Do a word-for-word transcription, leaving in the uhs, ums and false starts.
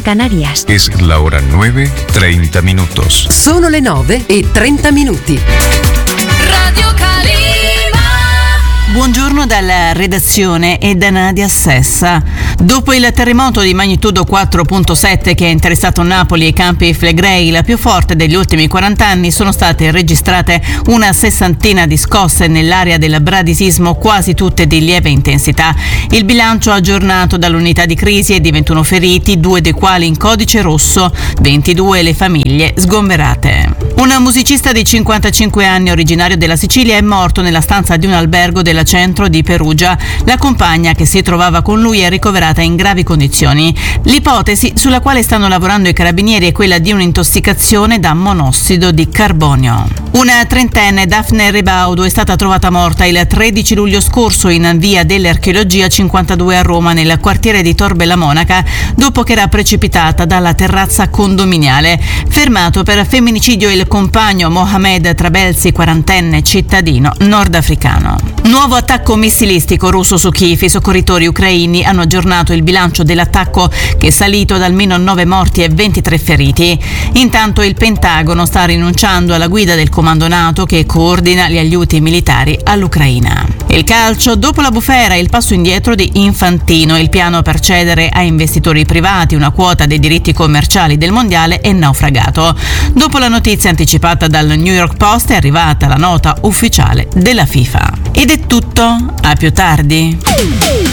Canarias. Es la hora nueve, treinta minutos. Sono le nove e trenta minuti. Radio Calima. Buongiorno dalla redazione e da Nadia Sessa. Dopo il terremoto di magnitudo quattro virgola sette che ha interessato Napoli e i Campi Flegrei, la più forte degli ultimi quaranta anni, sono state registrate una sessantina di scosse nell'area del bradisismo, quasi tutte di lieve intensità. Il bilancio aggiornato dall'unità di crisi è di ventuno feriti, due dei quali in codice rosso, ventidue le famiglie sgomberate. Un musicista di cinquantacinque anni originario della Sicilia è morto nella stanza di un albergo del centro di Perugia. La compagna che si trovava con lui è ricoverata in gravi condizioni. L'ipotesi sulla quale stanno lavorando i carabinieri è quella di un'intossicazione da monossido di carbonio. Una trentenne, Daphne Rebaudo, è stata trovata morta il tredici luglio scorso in via dell'Archeologia cinquantadue a Roma, nel quartiere di Tor Bella Monaca, dopo che era precipitata dalla terrazza condominiale. Fermato per femminicidio il compagno Mohamed Trabelsi, quarantenne, cittadino nordafricano. Nuovo attacco missilistico russo su Kiev. I soccorritori ucraini hanno aggiornato il bilancio dell'attacco, che è salito ad almeno nove morti e ventitré feriti. Intanto il Pentagono sta rinunciando alla guida del comando NATO che coordina gli aiuti militari all'Ucraina. Il calcio, dopo la bufera, il passo indietro di Infantino. Il piano per cedere a investitori privati una quota dei diritti commerciali del mondiale è naufragato. Dopo la notizia anticipata dal New York Post è arrivata la nota ufficiale della FIFA. Ed è tutto, a più tardi.